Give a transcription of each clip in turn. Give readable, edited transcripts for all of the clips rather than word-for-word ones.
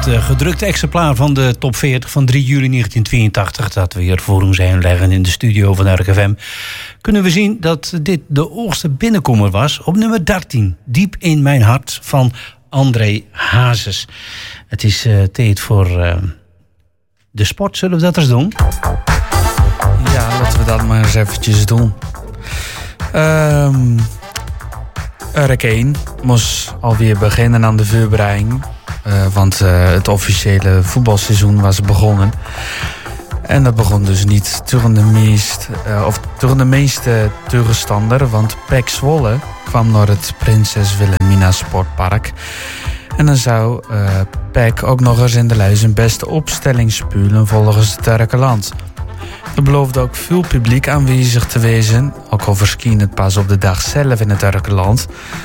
gedrukte exemplaar van de top 40 van 3 juli 1982... dat we hier voor ons heen leggen in de studio van RKFM... kunnen we zien dat dit de hoogste binnenkomer was op nummer 13. Diep in mijn hart van André Hazes. Het is tijd voor de sport. Zullen we dat eens doen? Ja, laten we dat maar eens eventjes doen. Urk 1 moest alweer beginnen aan de voorbereiding. Want het officiële voetbalseizoen was begonnen. En dat begon dus niet tegen de meeste tegenstander. Want PEC Zwolle kwam naar het Prinses Wilhelmina Sportpark. En dan zou PEC ook nog eens in de lijst een beste opstelling spulen volgens het Turkenland. Er beloofde ook veel publiek aanwezig te wezen. Ook al verscheen het pas op de dag zelf in het Turkenland.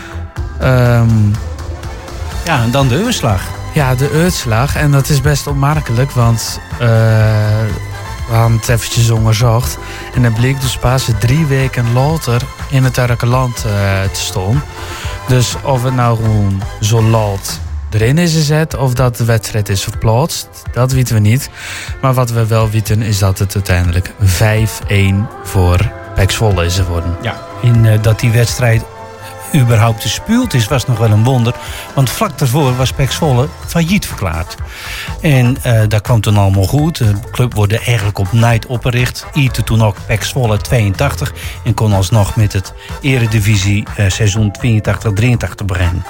Ja, en dan de uitslag. Ja, de uitslag. En dat is best opmerkelijk, want we hadden het eventjes onderzocht. En het bleek dus pas 3 weken later in het Turkenland te staan. Dus of het nou gewoon zo laat erin is gezet of dat de wedstrijd is verplaatst, dat weten we niet. Maar wat we wel weten is dat het uiteindelijk 5-1 voor PEC Zwolle is geworden. Ja, en dat die wedstrijd überhaupt gespeeld is, was nog wel een wonder. Want vlak daarvoor was PEC Zwolle failliet verklaard. En dat kwam toen allemaal goed. De club wordt eigenlijk op night opgericht. Iette toen ook PEC Zwolle 82 en kon alsnog met het eredivisie seizoen 82-83 beginnen.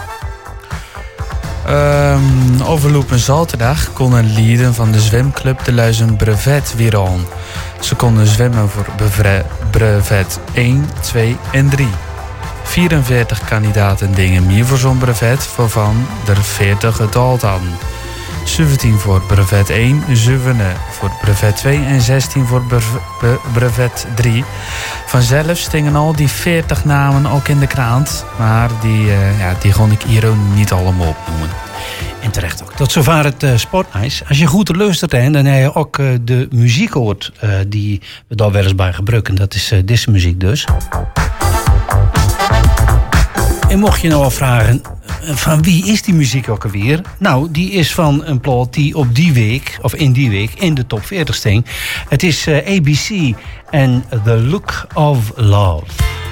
Overlopen zaterdag konden lieden van de zwemclub de Luizen Brevet weer aan. Ze konden zwemmen voor brevet 1, 2 en 3. 44 kandidaten dingen meer voor zo'n brevet, waarvan er 40 het al hadden. 17 voor brevet 1, 7 voor brevet 2 en 16 voor brevet 3. Vanzelf stingen al die 40 namen ook in de krant, maar die kon ik hier ook niet allemaal opnoemen. En terecht ook. Tot zover het sportnieuws. Als je goed luistert, dan heb je ook de muziek hoort die we daar wel eens bij gebruiken. Dat is deze muziek dus. En mocht je nou al vragen, van wie is die muziek ook alweer? Nou, die is van een plaat die op die week, of in die week, in de top 40 sting. Het is ABC en The Look of Love.